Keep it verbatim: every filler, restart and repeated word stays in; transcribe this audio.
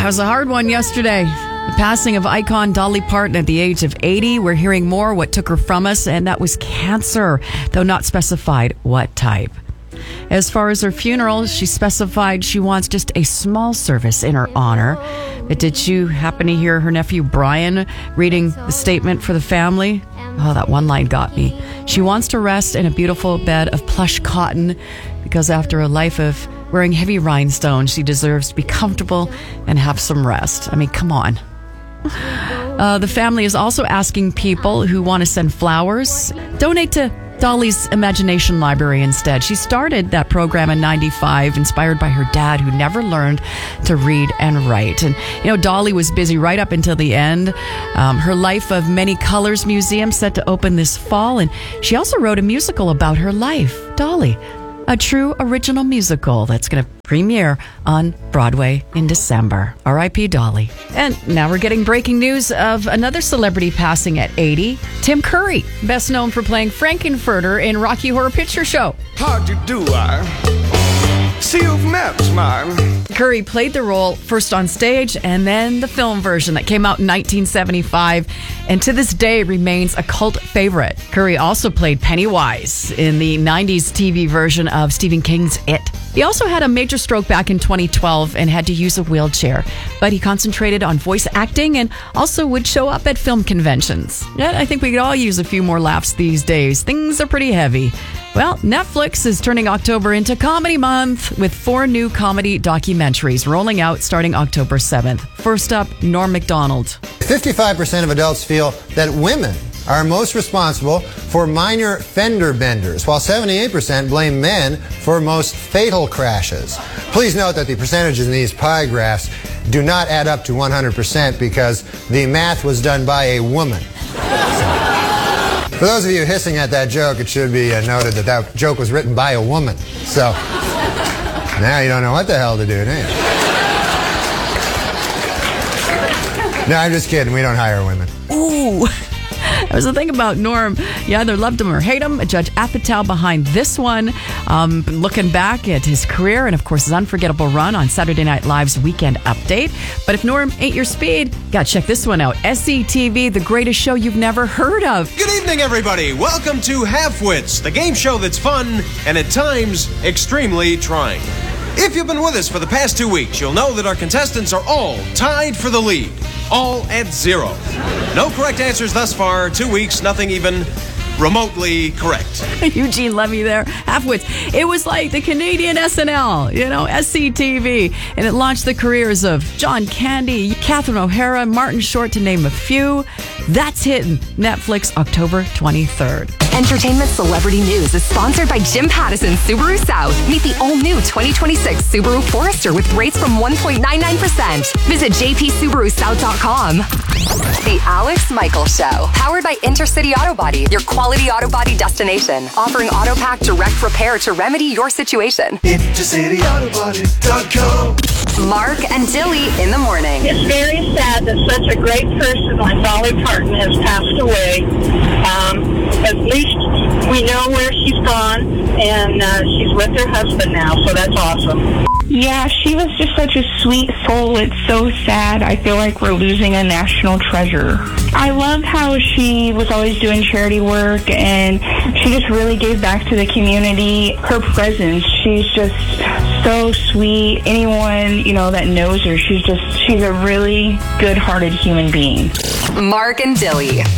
That was a hard one yesterday. The passing of icon Dolly Parton at the age of eighty. We're hearing more what took her from us, and that was cancer, though not specified what type. As far as her funeral, she specified she wants just a small service in her honor. But did you happen to hear her nephew Brian reading the statement for the family? Oh, that one line got me. She wants to rest in a beautiful bed of plush cotton because after a life of wearing heavy rhinestones, she deserves to be comfortable and have some rest. I mean, come on. Uh, the family is also asking people who want to send flowers, donate to Dolly's Imagination Library instead. She started that program in ninety-five, inspired by her dad, who never learned to read and write. And, you know, Dolly was busy right up until the end. Um, her Life of Many Colors Museum set to open this fall, and she also wrote a musical about her life, Dolly, a true original musical that's going to premiere on Broadway in December. R I P Dolly. And now we're getting breaking news of another celebrity passing at eighty. Tim Curry, best known for playing Frankenfurter in Rocky Horror Picture Show. How'd you do, I see you've met, mine. Curry played the role first on stage and then the film version that came out in nineteen seventy-five and to this day remains a cult favorite. Curry also played Pennywise in the nineties T V version of Stephen King's It. He also had a major stroke back in twenty twelve and had to use a wheelchair, but he concentrated on voice acting and also would show up at film conventions. Yet I think we could all use a few more laughs these days. Things are pretty heavy. Well, Netflix is turning October into Comedy Month with four new comedy documentaries rolling out starting October seventh. First up, Norm Macdonald. fifty-five percent of adults feel that women are most responsible for minor fender benders, while seventy-eight percent blame men for most fatal crashes. Please note that the percentages in these pie graphs do not add up to one hundred percent because the math was done by a woman. For those of you hissing at that joke, it should be uh, noted that that joke was written by a woman. So now you don't know what the hell to do, do you? No, I'm just kidding. We don't hire women. Ooh. That was the thing about Norm. You either loved him or hate him. Judge Apatow behind this one, um, looking back at his career and, of course, his unforgettable run on Saturday Night Live's Weekend Update. But if Norm ain't your speed, gotta check this one out. S C T V, the greatest show you've never heard of. Good evening, everybody. Welcome to Halfwits, the game show that's fun and at times extremely trying. If you've been with us for the past two weeks, you'll know that our contestants are all tied for the lead, all at zero. No correct answers thus far. Two weeks, nothing even remotely correct. Eugene Levy there, Halfwits. It was like the Canadian S N L, you know, S C T V. And it launched the careers of John Candy, Catherine O'Hara, Martin Short, to name a few. That's hitting Netflix October twenty-third. Entertainment Celebrity News is sponsored by Jim Pattison Subaru South. Meet the all-new twenty twenty-six Subaru Forester with rates from one point nine nine percent. Visit j p subaru south dot com. The Alex Michael Show, powered by Intercity Auto Body, your quality auto body destination, offering AutoPack direct repair to remedy your situation. Intercity Auto Body dot com. Mark and Dilly in the morning. It's very sad that such a great person like Dolly Parton has passed away. Um, at least we know where she's gone, and uh, she's with her husband now, so that's awesome. Yeah, she was just such a sweet soul. It's so sad. I feel like we're losing a national treasure. I loved how she was always doing charity work, and she just really gave back to the community. Her presence, she's just so sweet. Anyone, you know, that knows her, she's just, she's a really good-hearted human being. Mark and Dilly.